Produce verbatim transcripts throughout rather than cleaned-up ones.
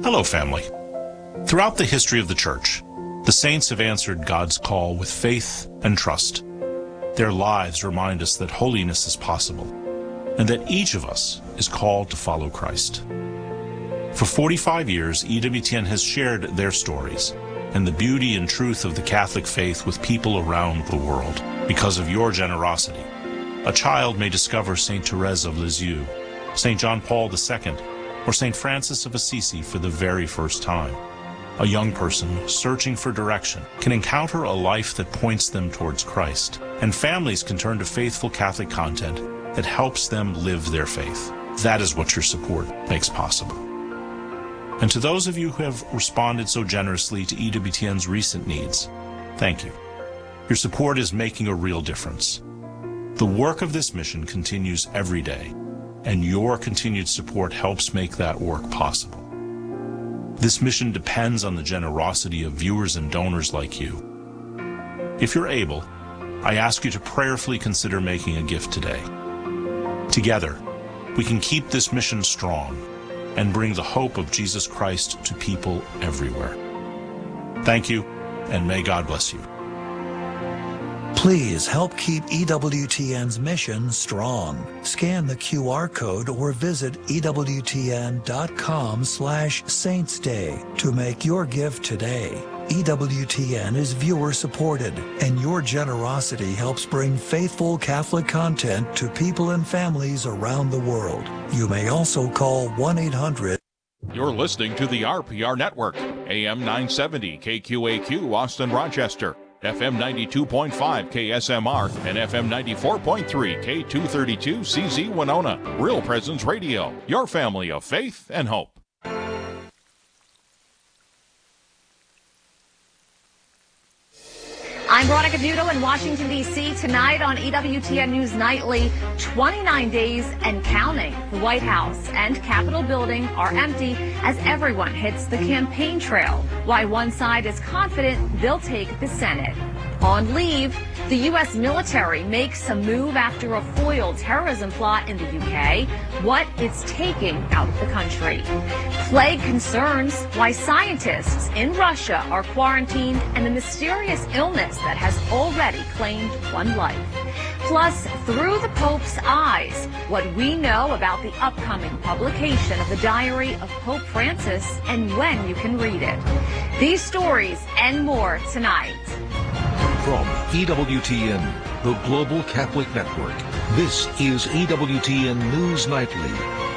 Hello, family. Throughout the history of the Church, the saints have answered God's call with faith and trust. Their lives remind us that holiness is possible, and that each of us is called to follow Christ. For forty-five years, E W T N has shared their stories and the beauty and truth of the Catholic faith with people around the world. Because of your generosity, a child may discover Saint Therese of Lisieux, Saint John Paul the Second, or Saint Francis of Assisi for the very first time. A young person searching for direction can encounter a life that points them towards Christ, and families can turn to faithful Catholic content that helps them live their faith. That is what your support makes possible. And to those of you who have responded so generously to E W T N's recent needs, thank you. Your support is making a real difference. The work of this mission continues every day, and your continued support helps make that work possible. This mission depends on the generosity of viewers and donors like you. If you're able, I ask you to prayerfully consider making a gift today. Together, we can keep this mission strong and bring the hope of Jesus Christ to people everywhere. Thank you, and may God bless you. Please help keep E W T N's mission strong. Scan the Q R code or visit E W T N dot com slash Saints Day to make your gift today. E W T N is viewer supported, and your generosity helps bring faithful Catholic content to people and families around the world. You may also call one eight hundred. You're listening to the R P R Network, A M nine seventy K Q A Q Austin Rochester, F M ninety-two point five K S M R, and F M ninety-four point three K two thirty-two C Z Winona. Real Presence Radio, your family of faith and hope. I'm Veronica Buto in Washington, D C Tonight on E W T N News Nightly, twenty-nine days and counting. The White House and Capitol building are empty as everyone hits the campaign trail. Why one side is confident they'll take the Senate. On leave, the U S military makes a move after a foiled terrorism plot in the U K. What it's taking out of the country. Plague concerns why scientists in Russia are quarantined and the mysterious illness that has already claimed one life. Plus, through the Pope's eyes, what we know about the upcoming publication of the Diary of Pope Francis and when you can read it. These stories and more tonight. From E W T N, the Global Catholic Network, this is E W T N News Nightly.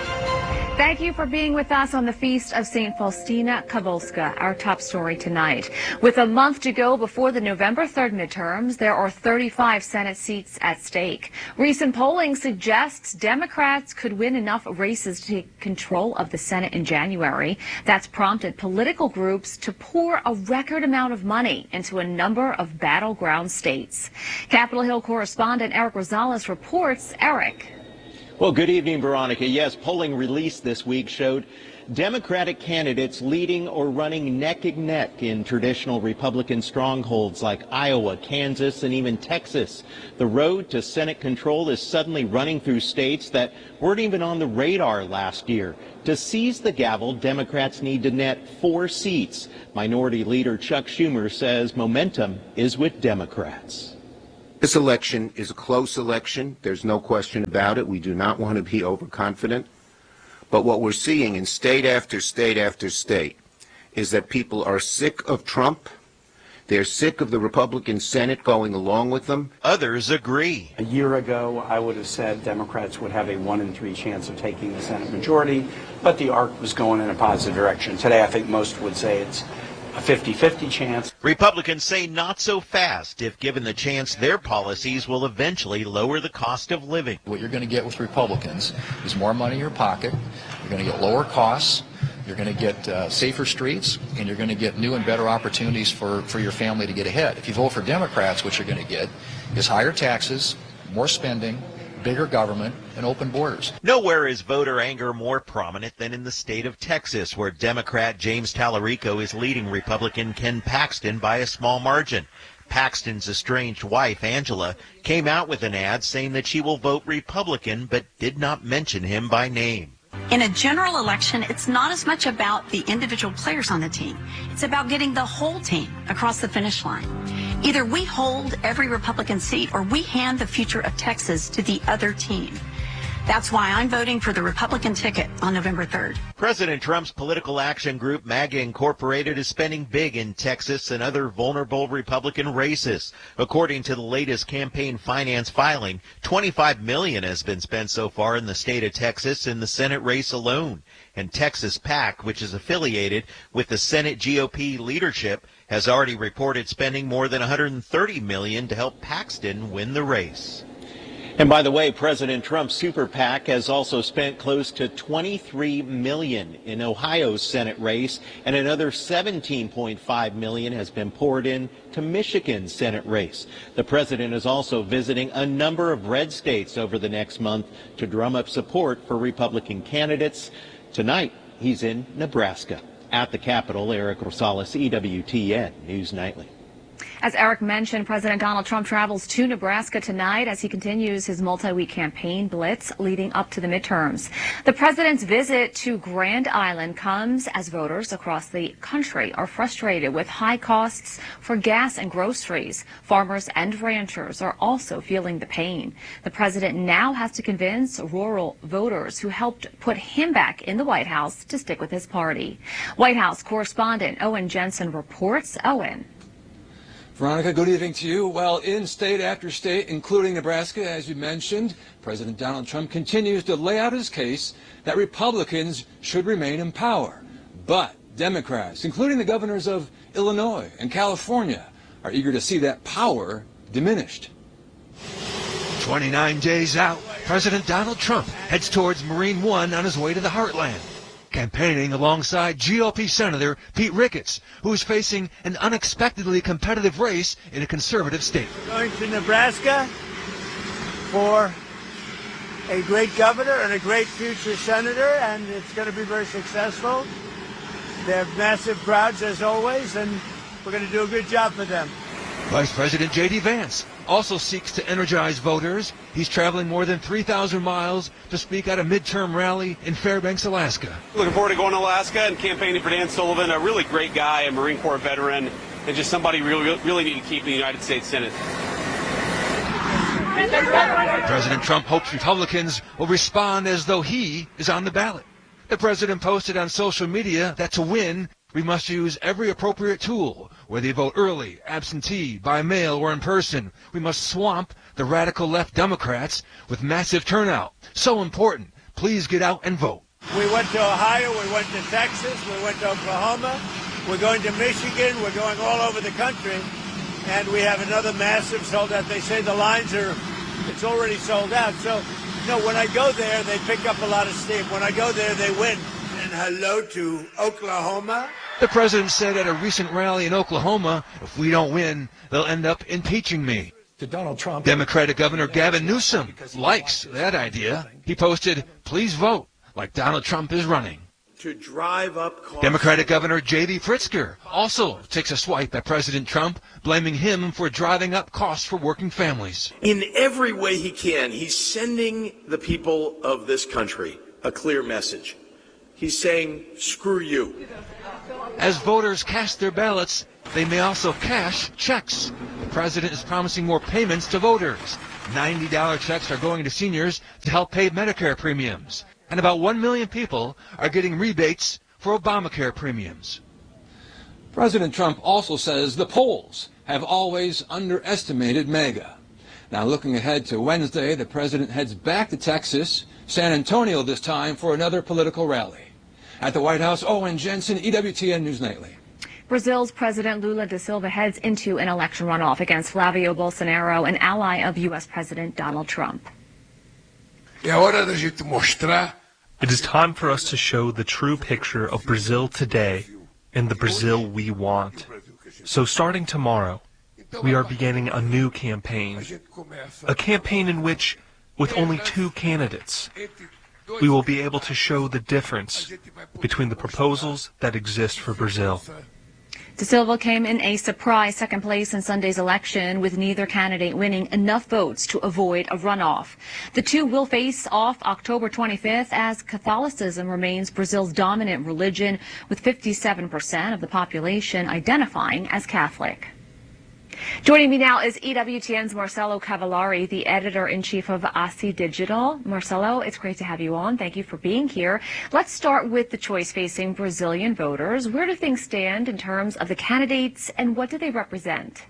Thank you for being with us on the Feast of Saint Faustina Kowalska, our top story tonight. With a month to go before the November third midterms, there are thirty-five Senate seats at stake. Recent polling suggests Democrats could win enough races to take control of the Senate in January. That's prompted political groups to pour a record amount of money into a number of battleground states. Capitol Hill correspondent Eric Rosales reports. Eric. Well, good evening, Veronica. Yes, polling released this week showed Democratic candidates leading or running neck and neck in traditional Republican strongholds like Iowa, Kansas, and even Texas. The road to Senate control is suddenly running through states that weren't even on the radar last year. To seize the gavel, Democrats need to net four seats. Minority Leader Chuck Schumer says momentum is with Democrats. This election is a close election. There's no question about it. We do not want to be overconfident. But what we're seeing in state after state after state is that people are sick of Trump. They're sick of the Republican Senate going along with them. Others agree. A year ago, I would have said Democrats would have a one in three chance of taking the Senate majority, but the arc was going in a positive direction. Today, I think most would say it's a fifty fifty chance. Republicans say not so fast if given the chance their policies will eventually lower the cost of living. What you're going to get with Republicans is more money in your pocket. You're going to get lower costs. You're going to get uh, safer streets, and you're going to get new and better opportunities for, for your family to get ahead. If you vote for Democrats, what you're going to get is higher taxes, more spending, bigger government, and open borders. Nowhere is voter anger more prominent than in the state of Texas, where Democrat James Tallarico is leading Republican Ken Paxton by a small margin. Paxton's estranged wife, Angela, came out with an ad saying that she will vote Republican but did not mention him by name. In a general election, it's not as much about the individual players on the team. It's about getting the whole team across the finish line. Either we hold every Republican seat or we hand the future of Texas to the other team. That's why I'm voting for the Republican ticket on November third. President Trump's political action group, MAGA Incorporated, is spending big in Texas and other vulnerable Republican races. According to the latest campaign finance filing, twenty-five million dollars has been spent so far in the state of Texas in the Senate race alone. And Texas PAC, which is affiliated with the Senate G O P leadership, has already reported spending more than one hundred thirty million dollars to help Paxton win the race. And by the way, President Trump's super PAC has also spent close to twenty-three million dollars in Ohio's Senate race, and another seventeen point five million dollars has been poured in to Michigan's Senate race. The president is also visiting a number of red states over the next month to drum up support for Republican candidates. Tonight, he's in Nebraska. At the Capitol, Eric Rosales, E W T N News Nightly. As Eric mentioned, President Donald Trump travels to Nebraska tonight as he continues his multi-week campaign blitz leading up to the midterms. The president's visit to Grand Island comes as voters across the country are frustrated with high costs for gas and groceries. Farmers and ranchers are also feeling the pain. The president now has to convince rural voters who helped put him back in the White House to stick with his party. White House correspondent Owen Jensen reports. Owen. Veronica, good evening to you. Well, in state after state, including Nebraska, as you mentioned, President Donald Trump continues to lay out his case that Republicans should remain in power. But Democrats, including the governors of Illinois and California, are eager to see that power diminished. twenty-nine days out, President Donald Trump heads towards Marine One on his way to the heartland, campaigning alongside G O P Senator Pete Ricketts, who is facing an unexpectedly competitive race in a conservative state. Going to Nebraska for a great governor and a great future senator, and it's going to be very successful. They have massive crowds, as always, and we're going to do a good job for them. Vice President J D Vance also seeks to energize voters. He's traveling more than three thousand miles to speak at a midterm rally in Fairbanks, Alaska. Looking forward to going to Alaska and campaigning for Dan Sullivan, a really great guy, a Marine Corps veteran, and just somebody we really, really need to keep in the United States Senate. President Trump hopes Republicans will respond as though he is on the ballot. The president posted on social media that to win, we must use every appropriate tool, whether you vote early, absentee, by mail, or in person. We must swamp the radical left Democrats with massive turnout. So important. Please get out and vote. We went to Ohio, we went to Texas, we went to Oklahoma, we're going to Michigan, we're going all over the country, and we have another massive sold out. They say the lines are, it's already sold out. So, no, when I go there, they pick up a lot of steam. When I go there, they win. And hello to Oklahoma. The president said at a recent rally in Oklahoma, if we don't win, they'll end up impeaching me. To Donald Trump. Democratic Governor Gavin Newsom likes that idea. He posted, please vote, like Donald Trump is running. To drive up costs. Democratic Governor J B Pritzker also takes a swipe at President Trump, blaming him for driving up costs for working families. In every way he can, he's sending the people of this country a clear message. He's saying, screw you. As voters cast their ballots, they may also cash checks. The president is promising more payments to voters. ninety dollar checks are going to seniors to help pay Medicare premiums. And about one million people are getting rebates for Obamacare premiums. President Trump also says the polls have always underestimated MAGA. Now, looking ahead to Wednesday, the president heads back to Texas, San Antonio this time, for another political rally. At the White House, Owen Jensen, E W T N News Nightly. Brazil's President Lula da Silva heads into an election runoff against Flavio Bolsonaro, an ally of U S President Donald Trump. It is time for us to show the true picture of Brazil today and the Brazil we want. So starting tomorrow, we are beginning a new campaign, a campaign in which, with only two candidates, we will be able to show the difference between the proposals that exist for Brazil. Da Silva came in a surprise second place in Sunday's election, with neither candidate winning enough votes to avoid a runoff. The two will face off October twenty-fifth, as Catholicism remains Brazil's dominant religion, with fifty-seven percent of the population identifying as Catholic. Joining me now is E W T N's Marcelo Cavallari, the editor-in-chief of ASI Digital. Marcelo, it's great to have you on. Thank you for being here. Let's start with the choice facing Brazilian voters. Where do things stand in terms of the candidates, and what do they represent?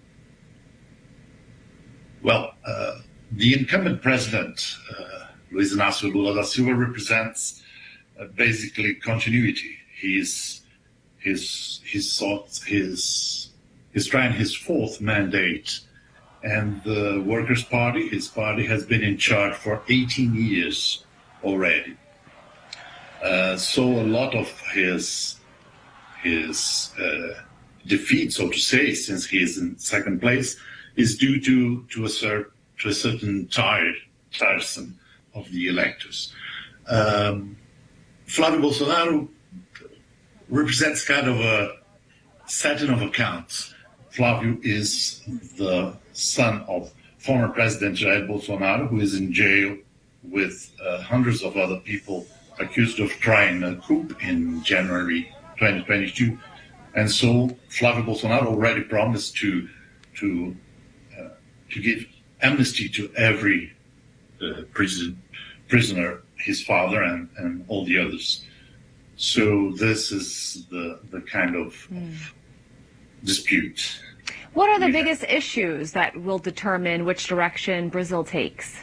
Well, uh, the incumbent president, uh, Luiz Inácio Lula da Silva, represents uh, basically continuity. He's his his thoughts, his He's trying his fourth mandate, and the Workers' Party, his party, has been in charge for eighteen years already. Uh, so a lot of his his uh, defeat, so to say, since he is in second place, is due to to a, cer to a certain tired, tiresome of the electors. Um, Flávio Bolsonaro represents kind of a setting of accounts. Flávio is the son of former President Jair Bolsonaro, who is in jail with uh, hundreds of other people accused of trying a coup in January twenty twenty-two. And so Flávio Bolsonaro already promised to to uh, to give amnesty to every uh, prison, prisoner, his father and, and all the others. So this is the, the kind of, mm. of dispute. What are the biggest issues that will determine which direction Brazil takes?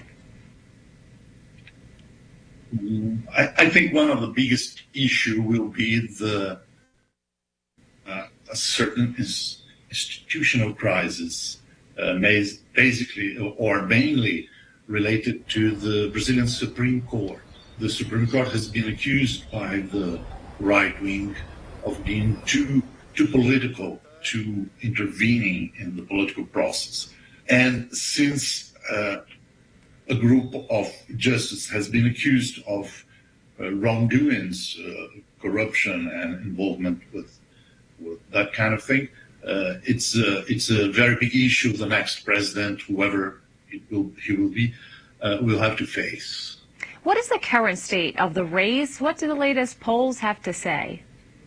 I, I think one of the biggest issue will be the uh, a certain is, institutional crisis, uh, basically or mainly related to the Brazilian Supreme Court. The Supreme Court has been accused by the right wing of being too too political, to intervening in the political process. And since uh, a group of justices has been accused of uh, wrongdoings, uh, corruption and involvement with, with that kind of thing, uh, it's, a, it's a very big issue the next president, whoever it will, he will be, uh, will have to face. What is the current state of the race? What do the latest polls have to say?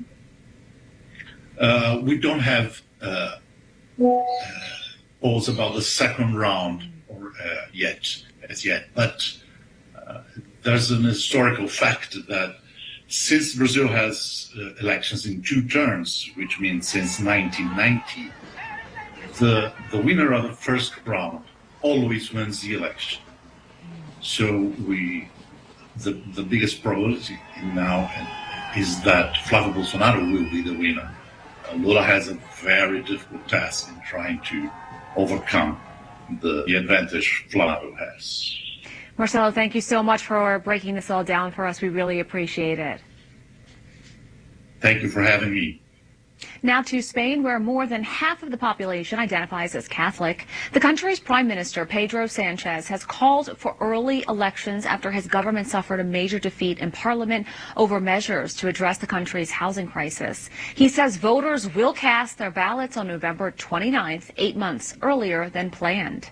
Uh, we don't have uh, uh, polls about the second round or, uh, yet, as yet, but uh, there's an historical fact that since Brazil has uh, elections in two terms, which means since nineteen ninety, the, the winner of the first round always wins the election. So we, the, the biggest probability now is that Flávio Bolsonaro will be the winner. Lula has a very difficult task in trying to overcome the, the advantage Flávio has. Marcelo, thank you so much for breaking this all down for us. We really appreciate it. Thank you for having me. Now to Spain, where more than half of the population identifies as Catholic. The country's Prime Minister, Pedro Sanchez, has called for early elections after his government suffered a major defeat in Parliament over measures to address the country's housing crisis. He says voters will cast their ballots on November twenty-ninth, eight months earlier than planned.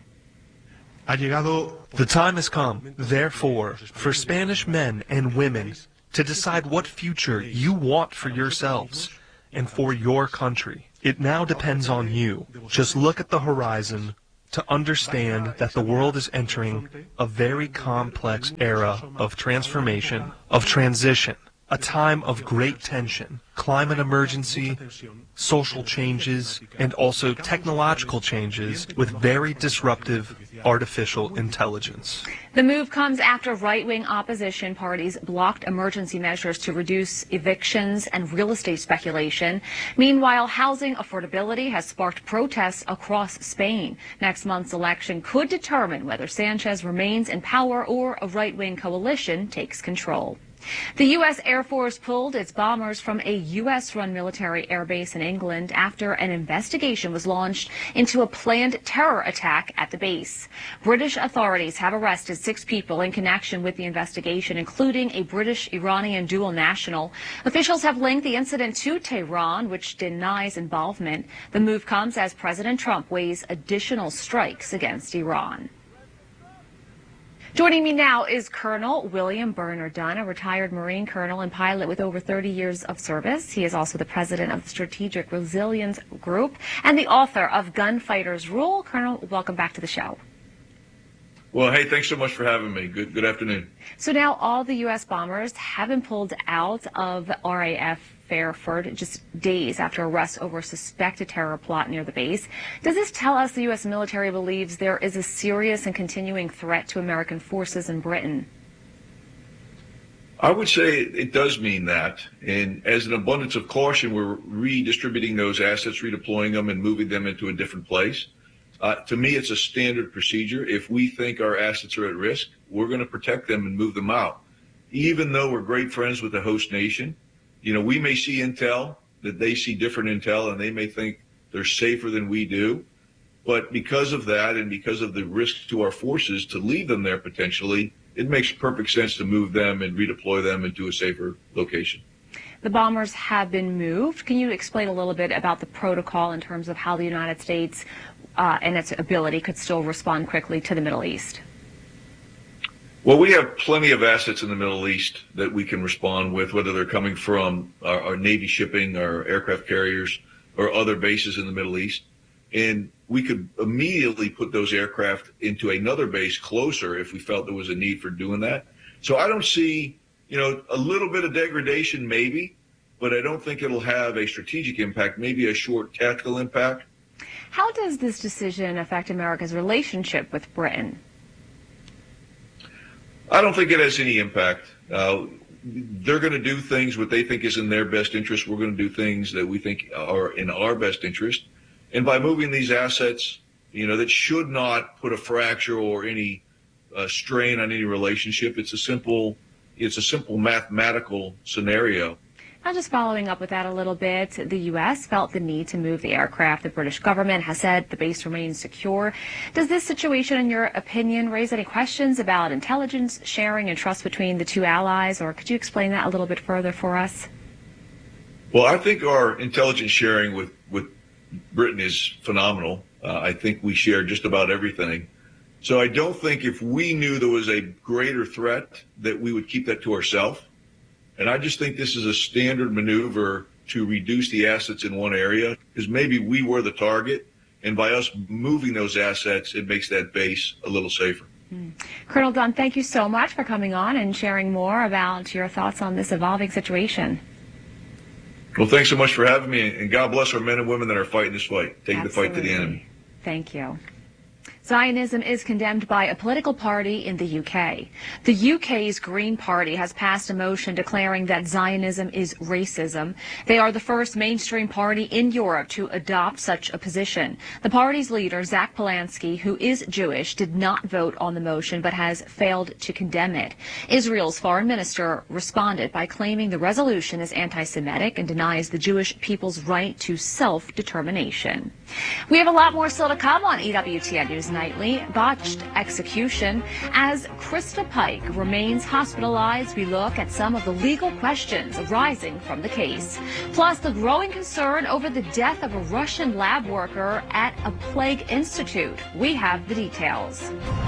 The time has come, therefore, for Spanish men and women to decide what future you want for yourselves and for your country. It now depends on you. Just look at the horizon to understand that the world is entering a very complex era of transformation, of transition, a time of great tension, climate emergency, social changes, and also technological changes with very disruptive artificial intelligence. The move comes after right-wing opposition parties blocked emergency measures to reduce evictions and real estate speculation. Meanwhile, housing affordability has sparked protests across Spain. Next month's election could determine whether Sanchez remains in power or a right-wing coalition takes control. The U S Air Force pulled its bombers from a U S-run military airbase in England after an investigation was launched into a planned terror attack at the base. British authorities have arrested six people in connection with the investigation, including a British-Iranian dual national. Officials have linked the incident to Tehran, which denies involvement. The move comes as President Trump weighs additional strikes against Iran. Joining me now is Colonel William Bernard Dunn, a retired Marine colonel and pilot with over thirty years of service. He is also the president of the Strategic Resilience Group and the author of Gunfighter's Rule. Colonel, welcome back to the show. Well, hey, thanks so much for having me. Good, good afternoon. So now all the U S bombers have been pulled out of R A F Fairford just days after arrest over a suspected terror plot near the base. Does this tell us the U S military believes there is a serious and continuing threat to American forces in Britain? I would say it does mean that. And as an abundance of caution, we're redistributing those assets, redeploying them, and moving them into a different place. Uh, to me, it's a standard procedure. If we think our assets are at risk, we're going to protect them and move them out. Even though we're great friends with the host nation, you know, we may see intel that they see different intel, and they may think they're safer than we do. But because of that, and because of the risk to our forces to leave them there potentially, it makes perfect sense to move them and redeploy them into a safer location. The bombers have been moved. Can you explain a little bit about the protocol in terms of how the United States uh, and its ability could still respond quickly to the Middle East? Well, we have plenty of assets in the Middle East that we can respond with, whether they're coming from our, our Navy shipping, our aircraft carriers, or other bases in the Middle East. And we could immediately put those aircraft into another base closer if we felt there was a need for doing that. So I don't see, you know, a little bit of degradation maybe, but I don't think it'll have a strategic impact, maybe a short tactical impact. How does this decision affect America's relationship with Britain? I don't think it has any impact. Uh, they're going to do things what they think is in their best interest. We're going to do things that we think are in our best interest. And by moving these assets, you know, that should not put a fracture or any uh, strain on any relationship. It's a simple, it's a simple mathematical scenario. Now, just following up with that a little bit, the U S felt the need to move the aircraft. The British government has said the base remains secure. Does this situation, in your opinion, raise any questions about intelligence sharing and trust between the two allies, or could you explain that a little bit further for us? Well, I think our intelligence sharing with, with Britain is phenomenal. Uh, I think we share just about everything. So I don't think if we knew there was a greater threat that we would keep that to ourselves. And I just think this is a standard maneuver to reduce the assets in one area, because maybe we were the target, and by us moving those assets, it makes that base a little safer. Mm. Colonel Dunn, thank you so much for coming on and sharing more about your thoughts on this evolving situation. Well, thanks so much for having me, and God bless our men and women that are fighting this fight, taking Absolutely. the fight to the enemy. Thank you. Zionism is condemned by a political party in the U K. The U K's Green Party has passed a motion declaring that Zionism is racism. They are the first mainstream party in Europe to adopt such a position. The party's leader, Zach Polanski, who is Jewish, did not vote on the motion but has failed to condemn it. Israel's foreign minister responded by claiming the resolution is anti-Semitic and denies the Jewish people's right to self-determination. We have a lot more still to come on E W T N News Nightly. Botched execution. As Krista Pike remains hospitalized, we look at some of the legal questions arising from the case. Plus, the growing concern over the death of a Russian lab worker at a plague institute. We have the details.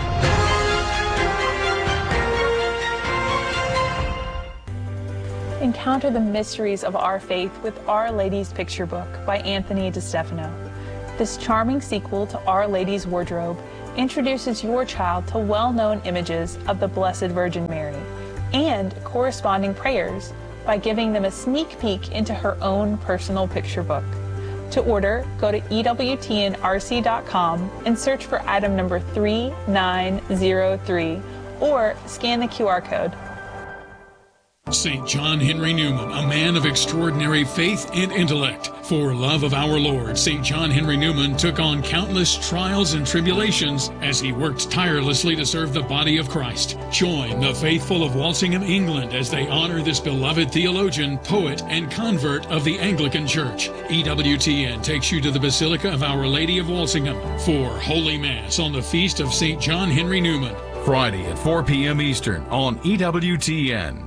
Encounter the mysteries of our faith with Our Lady's Picture Book by Anthony DeStefano. This charming sequel to Our Lady's Wardrobe introduces your child to well-known images of the Blessed Virgin Mary and corresponding prayers by giving them a sneak peek into her own personal picture book. To order, go to E W T N R C dot com and search for item number three nine zero three or scan the Q R code. Saint John Henry Newman, a man of extraordinary faith and intellect. For love of our Lord, Saint John Henry Newman took on countless trials and tribulations as he worked tirelessly to serve the body of Christ. Join the faithful of Walsingham, England, as they honor this beloved theologian, poet, and convert of the Anglican Church. E W T N takes you to the Basilica of Our Lady of Walsingham for Holy Mass on the feast of Saint John Henry Newman. Friday at four p.m. Eastern on E W T N.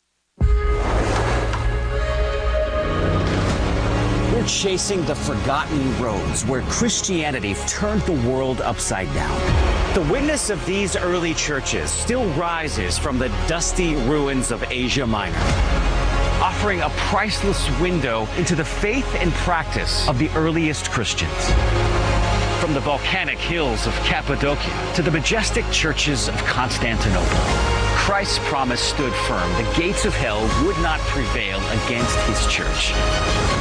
We're chasing the forgotten roads where Christianity turned the world upside down. The witness of these early churches still rises from the dusty ruins of Asia Minor, offering a priceless window into the faith and practice of the earliest Christians. From the volcanic hills of Cappadocia to the majestic churches of Constantinople, Christ's promise stood firm. The gates of hell would not prevail against his church.